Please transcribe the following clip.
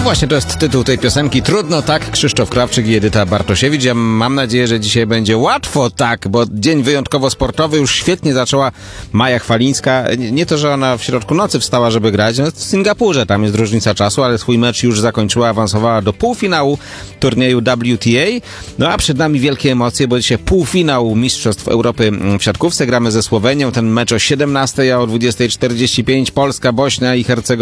Właśnie, to jest tytuł tej piosenki. Trudno tak, Krzysztof Krawczyk i Edyta Bartosiewicz. Ja mam nadzieję, że dzisiaj będzie łatwo tak, bo dzień wyjątkowo sportowy. Już świetnie zaczęła Maja Chwalińska. Nie to, że ona w środku nocy wstała, żeby grać. No, w Singapurze tam jest różnica czasu, ale swój mecz już zakończyła, awansowała do półfinału turnieju WTA. No a przed nami wielkie emocje, bo dzisiaj półfinał Mistrzostw Europy w siatkówce. Gramy ze Słowenią. Ten mecz o 17, a o 20:45 Polska, Bośnia i Hercegowina.